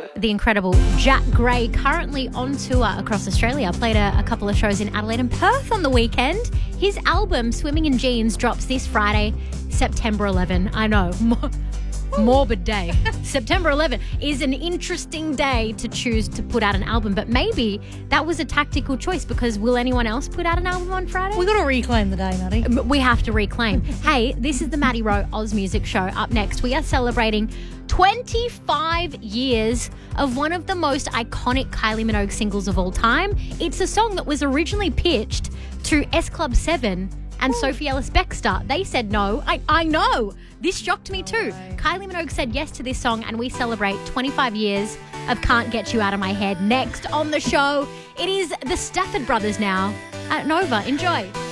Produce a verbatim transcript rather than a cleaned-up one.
the incredible Jack Gray, currently on tour across Australia. Played a, a couple of shows in Adelaide and Perth on the weekend. His album, Swimming in Jeans, drops this Friday, September eleventh. I know, morbid day. September eleventh is an interesting day to choose to put out an album, but maybe that was a tactical choice because will anyone else put out an album on Friday? We've got to reclaim the day, Maddie. We have to reclaim. Hey, this is the Maddie Rowe Oz Music Show. Up next, we are celebrating twenty-five years of one of the most iconic Kylie Minogue singles of all time. It's a song that was originally pitched to S Club seven and Ooh. Sophie Ellis-Bextor. They said no. I, I know. This shocked me too. No Kylie Minogue said yes to this song, and we celebrate twenty-five years of Can't Get You Out of My Head. Next on the show, it is the Stafford Brothers now at Nova. Enjoy.